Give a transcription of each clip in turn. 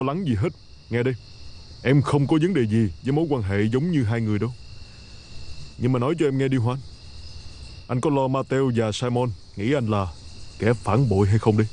lo lắng gì hết. Nghe đây, em không có vấn đề gì với mối quan hệ giống như hai người đâu. Nhưng mà nói cho em nghe đi Juan, anh có lo Mateo và Simon nghĩ anh là kẻ phản bội hay không đi?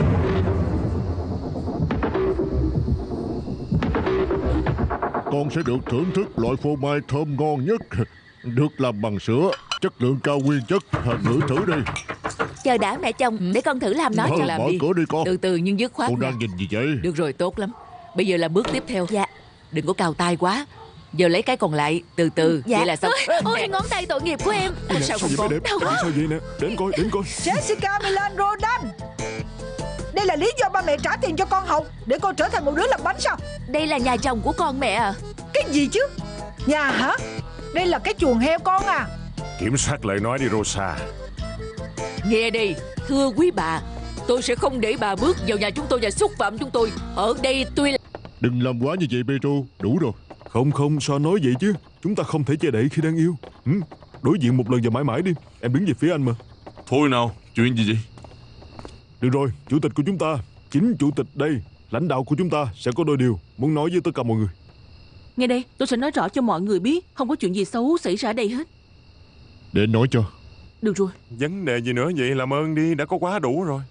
Con sẽ được thưởng thức loại phô mai thơm ngon nhất, được làm bằng sữa, chất lượng cao nguyên chất. Thử đi. Chờ đã mẹ chồng, để con thử làm nó cho. Mở cửa đi con. Từ từ nhưng dứt khoát. Con đang nhìn gì vậy? Được rồi, tốt lắm. Bây giờ là bước tiếp theo. Dạ. Đừng có cào tay quá. Giờ lấy cái còn lại. Từ từ. Dạ. Vậy là xong. Ôi ngón tay tội nghiệp của em. Nè, sao sao không vậy bé có? đẹp? Sao vậy nè? Đến coi. Jessica Milan Rodan, đây là lý do ba mẹ trả tiền cho con học để con trở thành một đứa làm bánh sao? Đây là nhà chồng của con mẹ à. Cái gì chứ? Nhà hả? Đây là cái chuồng heo con à? Kiểm soát lời nói đi Rosa. Nghe đi, thưa quý bà, tôi sẽ không để bà bước vào nhà chúng tôi và xúc phạm chúng tôi. Ở đây tuy là... Đừng làm quá như vậy Pedro, đủ rồi. Không, sao nói vậy chứ? Chúng ta không thể che đậy khi đang yêu. Đối diện một lần và mãi mãi đi. Em đứng về phía anh mà. Thôi nào, chuyện gì vậy? Được rồi, chủ tịch của chúng ta, chính chủ tịch đây, lãnh đạo của chúng ta sẽ có đôi điều muốn nói với tất cả mọi người. Nghe đây, tôi sẽ nói rõ cho mọi người biết không có chuyện gì xấu xảy ra ở đây hết. Để nói cho. Được rồi. Vấn đề gì nữa vậy, làm ơn đi, đã có quá đủ rồi.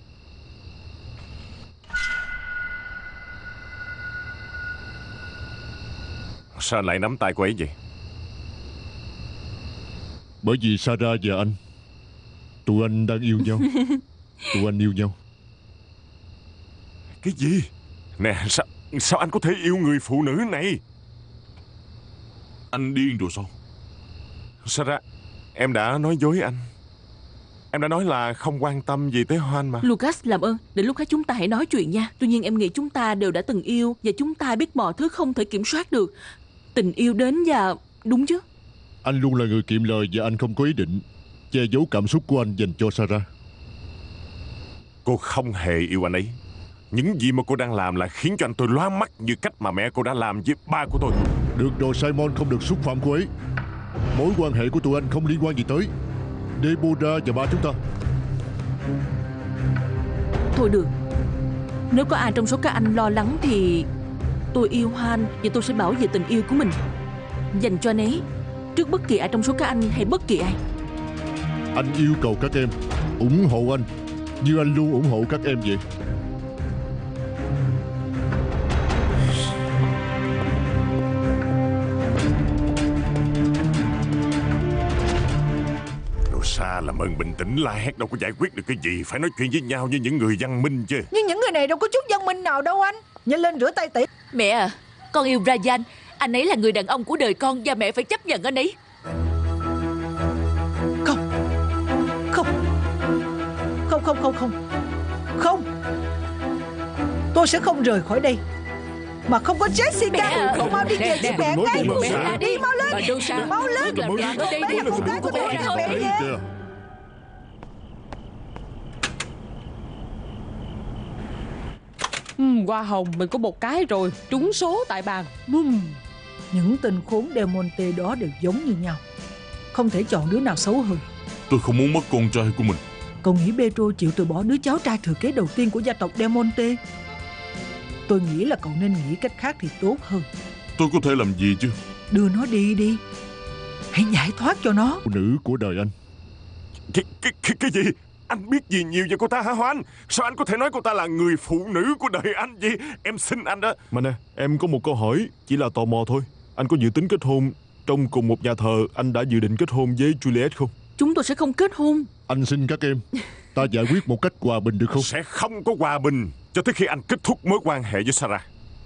Sao anh lại nắm tay cô ấy vậy? Bởi vì Sarah và anh, tụi anh đang yêu nhau. Tụi anh yêu nhau. Cái gì? Nè, sao anh có thể yêu người phụ nữ này? Anh điên rồi sao? Sarah, em đã nói dối anh. Em đã nói là không quan tâm gì tới Juan mà. Lucas, làm ơn, đến lúc khác chúng ta hãy nói chuyện nha. Tuy nhiên em nghĩ chúng ta đều đã từng yêu, và chúng ta biết mọi thứ không thể kiểm soát được. Tình yêu đến và... đúng chứ? Anh luôn là người kiệm lời và anh không có ý định che giấu cảm xúc của anh dành cho Sarah. Cô không hề yêu anh ấy. Những gì mà cô đang làm là khiến cho anh tôi lóa mắt như cách mà mẹ cô đã làm với ba của tôi. Được rồi Simon, không được xúc phạm cô ấy. Mối quan hệ của tụi anh không liên quan gì tới Deborah và ba chúng ta. Thôi được. Nếu có ai trong số các anh lo lắng thì tôi yêu Juan và tôi sẽ bảo vệ tình yêu của mình dành cho anh ấy trước bất kỳ ai trong số các anh hay bất kỳ ai. Anh yêu cầu các em ủng hộ anh như anh luôn ủng hộ các em vậy. Rosa, làm ơn bình tĩnh, la hét đâu có giải quyết được cái gì. Phải nói chuyện với nhau như những người văn minh chứ. Nhưng những người này đâu có chút văn minh nào đâu anh. Nhanh lên rửa tay tỉ. Mẹ à, con yêu Ryan. Anh ấy là người đàn ông của đời con và mẹ phải chấp nhận anh ấy. Không. Tôi sẽ không rời khỏi đây mà không có Jessica. Không, mau đi về với mẹ ngay. Đi mau lên. Mau lên. Bé là con gái của tôi. Mẹ về. Hoa hồng mình có một cái rồi, trúng số tại bàn. Những tên khốn Del Monte đó đều giống như nhau, không thể chọn đứa nào xấu hơn. Tôi không muốn mất con trai của mình. Cậu nghĩ Pedro chịu từ bỏ đứa cháu trai thừa kế đầu tiên của gia tộc Del Monte? Tôi nghĩ là cậu nên nghĩ cách khác thì tốt hơn. Tôi có thể làm gì chứ? Đưa nó đi. Hãy giải thoát cho nó. Phụ nữ của đời anh. Cái gì? Anh biết gì nhiều về cô ta hả Juan? Sao anh có thể nói cô ta là người phụ nữ của đời anh vậy? Em xin anh đó. Mà nè, em có một câu hỏi, chỉ là tò mò thôi. Anh có dự tính kết hôn trong cùng một nhà thờ anh đã dự định kết hôn với Juliet không? Chúng tôi sẽ không kết hôn. Anh xin các em, ta giải quyết một cách hòa bình được không? Sẽ không có hòa bình cho tới khi anh kết thúc mối quan hệ với Sarah.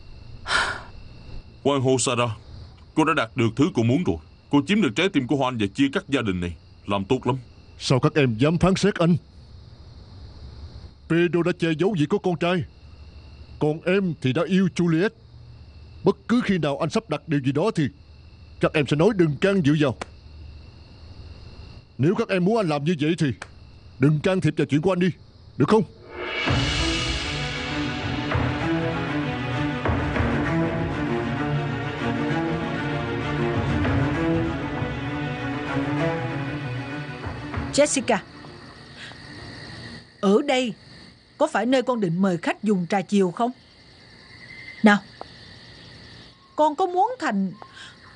Hoan hô Sarah, cô đã đạt được thứ cô muốn rồi. Cô chiếm được trái tim của Juan và chia cắt gia đình này. Làm tốt lắm. Sao các em dám phán xét anh? Pedro đã che giấu việc có con trai, còn em thì đã yêu Juliet. Bất cứ khi nào anh sắp đặt điều gì đó thì các em sẽ nói đừng can dự vào. Nếu các em muốn anh làm như vậy thì đừng can thiệp vào chuyện của anh đi, được không? Jessica, ở đây có phải nơi con định mời khách dùng trà chiều không? Nào, con có muốn thành